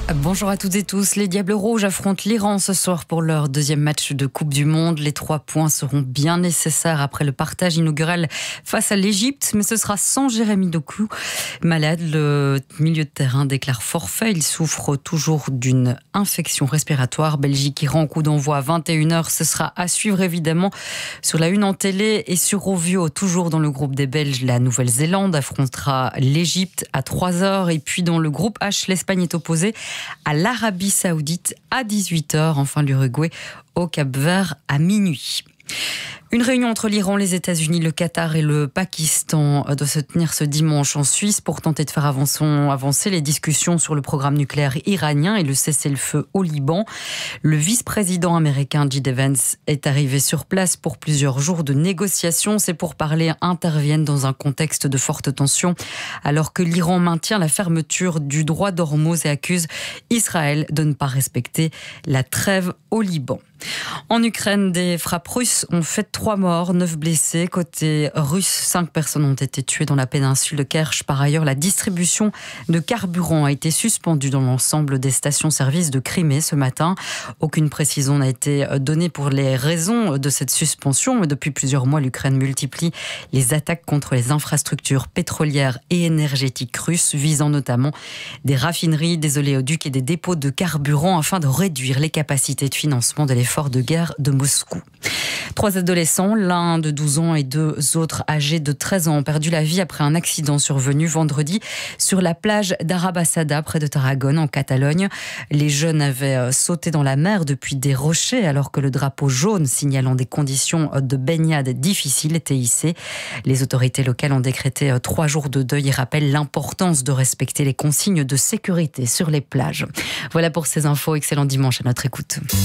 Bonjour à toutes et tous. Les Diables Rouges affrontent l'Iran ce soir pour leur deuxième match de Coupe du Monde. Les 3 points seront bien nécessaires après le partage inaugural face à l'Égypte, mais ce sera sans Jérémy Doku. Malade, le milieu de terrain déclare forfait. Il souffre toujours d'une infection respiratoire. Belgique-Iran, coup d'envoi à 21h. Ce sera à suivre évidemment sur la une en télé et sur Rovio. Toujours dans le groupe des Belges, la Nouvelle-Zélande affrontera l'Égypte à 3h. Et puis dans le groupe H, l'Espagne est opposée à l'Arabie Saoudite à 18h. Enfin, l'Uruguay au Cap-Vert à minuit. Une réunion entre l'Iran, les États-Unis, le Qatar et le Pakistan doit se tenir ce dimanche en Suisse pour tenter de faire avancer les discussions sur le programme nucléaire iranien et le cessez-le-feu au Liban. Le vice-président américain J.D. Vance est arrivé sur place pour plusieurs jours de négociations. Ces pourparlers interviennent dans un contexte de forte tension alors que l'Iran maintient la fermeture du droit d'Ormuz et accuse Israël de ne pas respecter la trêve au Liban. En Ukraine, des frappes russes ont fait 3 morts, 9 blessés. Côté russe, 5 personnes ont été tuées dans la péninsule de Kerch. Par ailleurs, la distribution de carburant a été suspendue dans l'ensemble des stations-service de Crimée ce matin. Aucune précision n'a été donnée pour les raisons de cette suspension. Mais depuis plusieurs mois, l'Ukraine multiplie les attaques contre les infrastructures pétrolières et énergétiques russes, visant notamment des raffineries, des oléoducs et des dépôts de carburant afin de réduire les capacités de financement de l'effort de guerre de Moscou. 3 adolescents, l'un de 12 ans et 2 autres âgés de 13 ans ont perdu la vie après un accident survenu vendredi sur la plage d'Arabassada près de Tarragone en Catalogne. Les jeunes avaient sauté dans la mer depuis des rochers alors que le drapeau jaune signalant des conditions de baignade difficiles était hissé. Les autorités locales ont décrété 3 jours de deuil et rappellent l'importance de respecter les consignes de sécurité sur les plages. Voilà pour ces infos. Excellent dimanche à notre écoute.